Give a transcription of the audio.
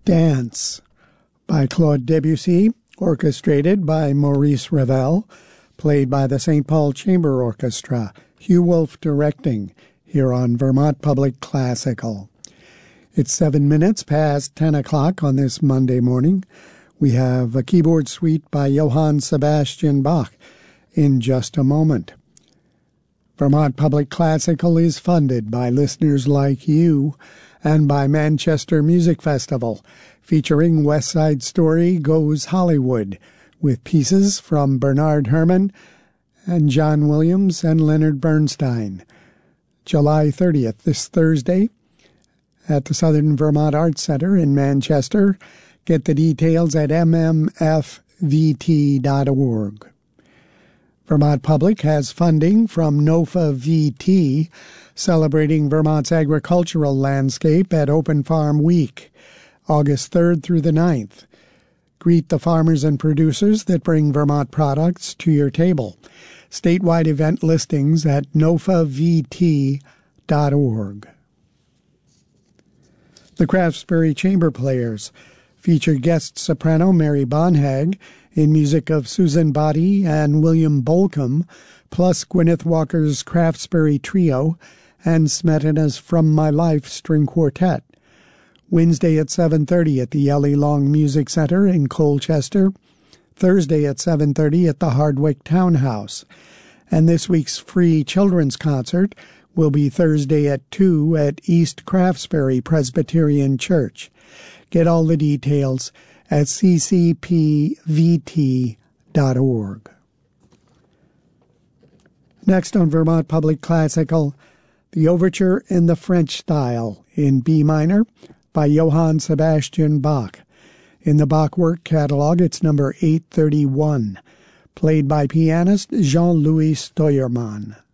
Dance by Claude Debussy, orchestrated by Maurice Ravel, played by the St. Paul Chamber Orchestra, Hugh Wolf directing, here on Vermont Public Classical. It's 7 minutes past 10 o'clock on this Monday morning. We have a keyboard suite by Johann Sebastian Bach in just a moment. Vermont Public Classical is funded by listeners like you and by Manchester Music Festival, featuring West Side Story Goes Hollywood, with pieces from Bernard Herrmann and John Williams and Leonard Bernstein. July 30th, this Thursday, at the Southern Vermont Arts Center in Manchester. Get the details at mmfvt.org. Vermont Public has funding from NOFA VT, celebrating Vermont's agricultural landscape at Open Farm Week, August 3rd through the 9th. Greet the farmers and producers that bring Vermont products to your table. Statewide event listings at nofavt.org. The Craftsbury Chamber Players feature guest soprano Mary Bonhag in music of Susan Boddy and William Bolcom, plus Gwyneth Walker's Craftsbury Trio and Smetana's From My Life String Quartet. Wednesday at 7:30 at the Ellie Long Music Center in Colchester, Thursday at 7:30 at the Hardwick Townhouse. And this week's free children's concert will be Thursday at 2 at East Craftsbury Presbyterian Church. Get all the details at ccpvt.org. Next on Vermont Public Classical, the Overture in the French Style in B minor by Johann Sebastian Bach. In the Bach work catalog, it's number 831, played by pianist Jean-Louis Steuermann.